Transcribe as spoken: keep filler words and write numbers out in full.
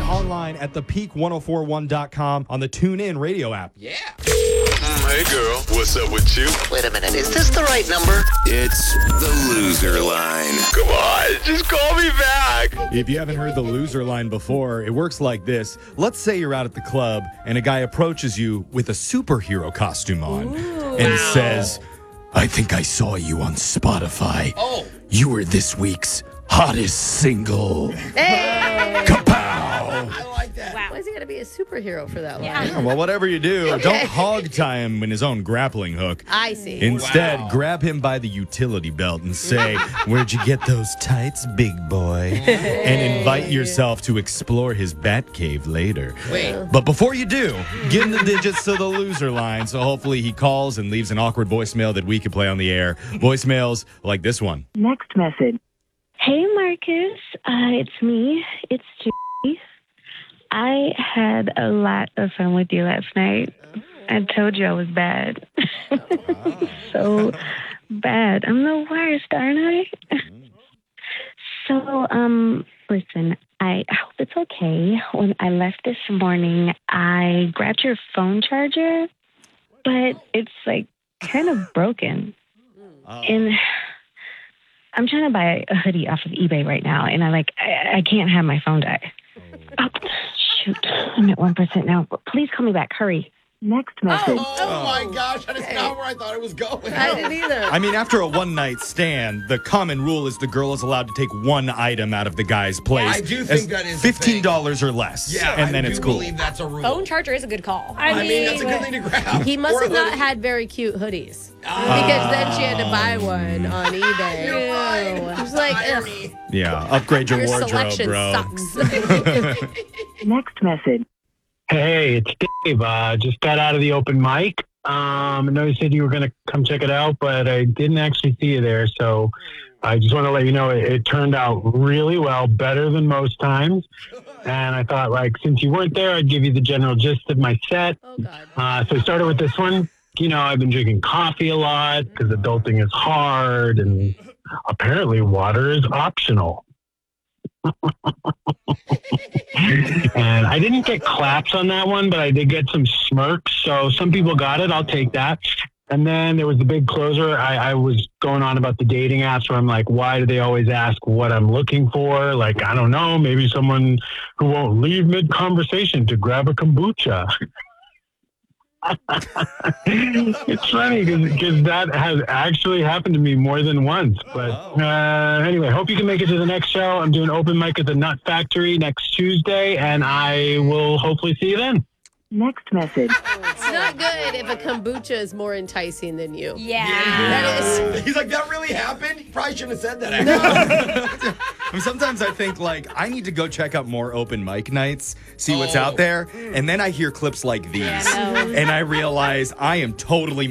online at the peak ten forty-one dot com on the TuneIn radio app. Yeah. Mm, hey, girl. What's up with you? Wait a minute. Is this the right number? It's the loser line. Come on. Just call me back. If you haven't heard the loser line before, it works like this. Let's say you're out at the club and a guy approaches you with a superhero costume on Ooh. and Wow. says, I think I saw you on Spotify. Oh. You were this week's hottest single. Hey. Kapow! I like that. Wow. Why is he going to be a superhero for that Yeah, one? well, whatever you do, don't hog tie him in his own grappling hook. I see. Instead, Wow. grab him by the utility belt and say, where'd you get those tights, big boy? And invite yourself to explore his bat cave later. Wait. But before you do, give him the digits to the loser line, so hopefully he calls and leaves an awkward voicemail that we can play on the air. Voicemails like this one. Next message. Hey, Marcus. Uh, it's me. It's Judy. I had a lot of fun with you last night. I told you I was bad. So bad. I'm the worst, aren't I? So, um, listen, I hope it's okay. When I left this morning, I grabbed your phone charger, but it's like kind of broken. And I'm trying to buy a hoodie off of eBay right now, and I like I, I can't have my phone die. Oh, shoot. I'm at one percent now. Please call me back. Hurry. Next message. Oh, oh my gosh. That is not where I thought it was going. I didn't either. I mean, after a one-night stand, the common rule is the girl is allowed to take one item out of the guy's place. I do as think that is the fifteen dollars or less. Yeah, and then I it's do cool. believe that's a rule. Phone charger is a good call. I I mean, mean, that's a good thing to grab. He must Or a have not hoodie. had very cute hoodies. Ah. Because then she had to buy one on eBay. You're right. Ew. She's like, ugh, Irony. Yeah, upgrade your, your wardrobe, selection bro. sucks. Next message. Hey, it's Dave. Uh, just got out of the open mic. Um, I know you said you were going to come check it out, but I didn't actually see you there. So I just want to let you know it, it turned out really well, better than most times. And I thought, like, since you weren't there, I'd give you the general gist of my set. Oh, God. Uh, so I started with this one. You know, I've been drinking coffee a lot because adulting is hard, and apparently water is optional. And I didn't get claps on that one, but I did get some smirks. So some people got it. I'll take that. And then there was the big closer. I, I was going on about the dating apps where I'm like, why do they always ask what I'm looking for? Like, I don't know, maybe someone who won't leave mid-conversation to grab a kombucha. It's funny because that has actually happened to me more than once. But uh, anyway, hope you can make it to the next show. I'm doing open mic at the Nut Factory next Tuesday, and I will hopefully see you then. Next message. It's not good if a kombucha is more enticing than you. Yeah. That is. He's like, that really happened? He probably shouldn't have said that. Actually. I mean, sometimes I think, like, I need to go check out more open mic nights, see what's Oh. out there, and then I hear clips like these, Yeah, no. and I realize I am totally